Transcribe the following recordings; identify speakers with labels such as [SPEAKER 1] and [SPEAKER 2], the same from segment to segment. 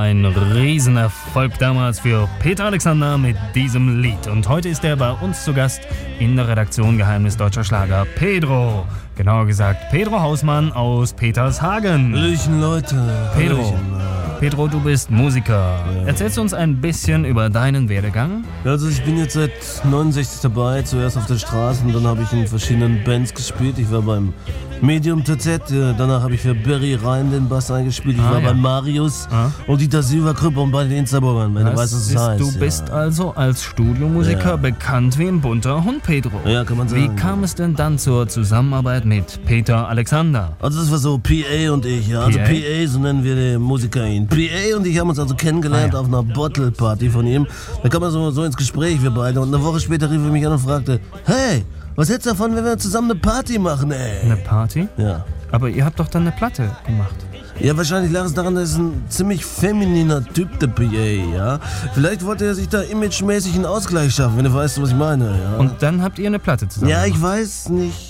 [SPEAKER 1] ein Riesenerfolg damals für Peter Alexander mit diesem Lied. Und heute ist er bei uns zu Gast in der Redaktion Geheimnis Deutscher Schlager, Pedro. Genauer gesagt, Pedro Hausmann aus Petershagen.
[SPEAKER 2] Hallöchen, Leute.
[SPEAKER 1] Pedro, du bist Musiker. Ja. Erzählst du uns ein bisschen über deinen Werdegang?
[SPEAKER 2] Also ich bin jetzt seit 69 dabei, zuerst auf der Straße und dann habe ich in verschiedenen Bands gespielt. Ich war beim Medium TZ, danach habe ich für Barry Rhein den Bass eingespielt. Ich war bei Marius und Dieter Silberkrüpp und bei den Insta-Bobbern, wenn du weißt, was das heißt.
[SPEAKER 1] Du bist also als Studiomusiker bekannt wie ein bunter Hund, Pedro.
[SPEAKER 2] Ja, kann man sagen.
[SPEAKER 1] Wie kam es denn dann zur Zusammenarbeit mit Peter Alexander?
[SPEAKER 2] Also das war so PA und ich, ja. Also PA, so nennen wir den Musiker ihn. PA und ich haben uns also kennengelernt auf einer Bottle-Party von ihm. Da kam er so ins Gespräch, wir beide. Und eine Woche später rief er mich an und fragte, hey, was hältst du davon, wenn wir zusammen eine Party machen, ey?
[SPEAKER 1] Eine Party?
[SPEAKER 2] Ja.
[SPEAKER 1] Aber ihr habt doch dann eine Platte gemacht.
[SPEAKER 2] Ja, wahrscheinlich lag es daran, dass er ein ziemlich femininer Typ, der PA, ja. Vielleicht wollte er sich da imagemäßig einen Ausgleich schaffen, wenn du weißt, was ich meine, ja.
[SPEAKER 1] Und dann habt ihr eine Platte zusammen gemacht.
[SPEAKER 2] Ich weiß nicht,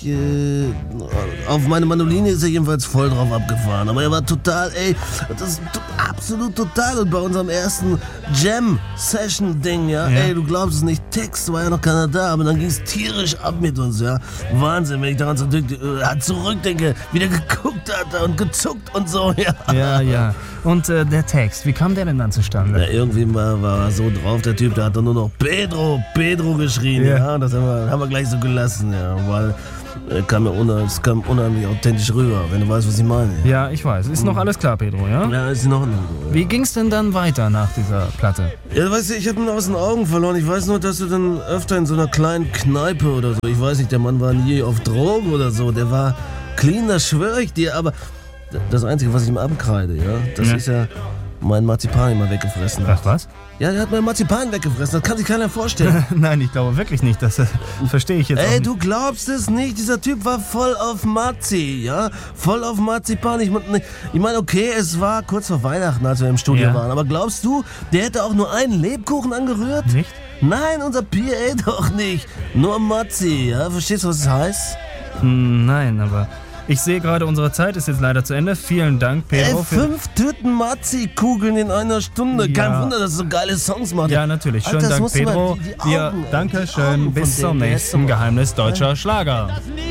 [SPEAKER 2] auf meine Mandoline ist er jedenfalls voll drauf abgefahren, aber er war total, das ist absolut total. Und bei unserem ersten Jam-Session-Ding, ey, du glaubst es nicht, Text war ja noch keiner da, aber dann ging es tierisch ab mit uns, ja. Wahnsinn, wenn ich daran zurückdenke, wie der geguckt hat und gezuckt und so.
[SPEAKER 1] Ja. Und der Text, wie kam der denn dann zustande?
[SPEAKER 2] Ja, irgendwie war er so drauf, der Typ, der hat dann nur noch Pedro geschrien, ja. Das haben wir gleich so gelassen, ja, weil es kam unheimlich authentisch rüber, wenn du weißt, was ich meine.
[SPEAKER 1] Ja, ich weiß. Ist noch alles klar, Pedro, ja?
[SPEAKER 2] Ja, ist in Ordnung. Ja.
[SPEAKER 1] Wie ging's denn dann weiter nach dieser Platte?
[SPEAKER 2] Ja, weißt du, ich hab ihn aus den Augen verloren. Ich weiß nur, dass du dann öfter in so einer kleinen Kneipe oder so, ich weiß nicht, der Mann war nie auf Drogen oder so, der war clean, das schwöre ich dir, aber das Einzige, was ich ihm abkreide, das ist ja mein Marzipan immer weggefressen hat.
[SPEAKER 1] Ach, was?
[SPEAKER 2] Ja, der hat mein Marzipan weggefressen, das kann sich keiner vorstellen.
[SPEAKER 1] Nein, ich glaube wirklich nicht, das verstehe ich jetzt auch nicht.
[SPEAKER 2] Du glaubst es nicht, dieser Typ war voll auf Marzi, ja? Voll auf Marzipan. Ich meine, okay, es war kurz vor Weihnachten, als wir im Studio waren, aber glaubst du, der hätte auch nur einen Lebkuchen angerührt?
[SPEAKER 1] Nicht?
[SPEAKER 2] Nein, unser PA doch nicht. Nur Marzi, ja? Verstehst du, was es heißt?
[SPEAKER 1] Nein, aber ich sehe gerade, unsere Zeit ist jetzt leider zu Ende. Vielen Dank, Pedro.
[SPEAKER 2] 5 Tüten Marzi-Kugeln in einer Stunde. Kein Wunder, dass er so geile Songs macht.
[SPEAKER 1] Ja, natürlich. Schönen Dank, Pedro. Danke schön. Bis zum nächsten Geheimnis Deutscher Schlager.